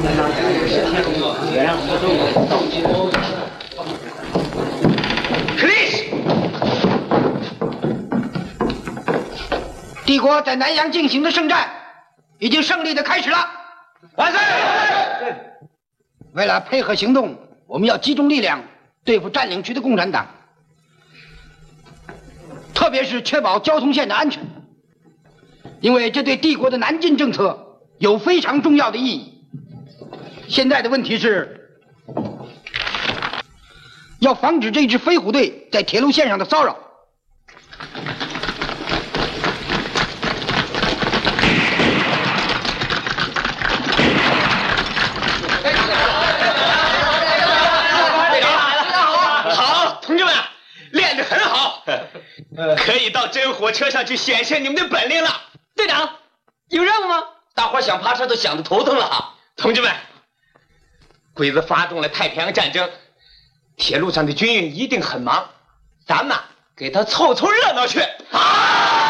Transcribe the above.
克里斯， 帝国在南阳进行的圣战已经胜利的开始了。 万岁！ 为了配合行动，我们要集中力量对付占领区的共产党，特别是确保交通线的安全，因为这对帝国的南进政策有非常重要的意义。现在的问题是，要防止这支飞虎队在铁路线上的骚扰。 好，同志们，练得很好，可以到真火车上去显现你们的本领了。 队长，有任务吗？ 大伙想爬车都想得头疼了。同志们，鬼子发动了太平洋战争，铁路上的军运一定很忙，咱们给他凑凑热闹去。啊！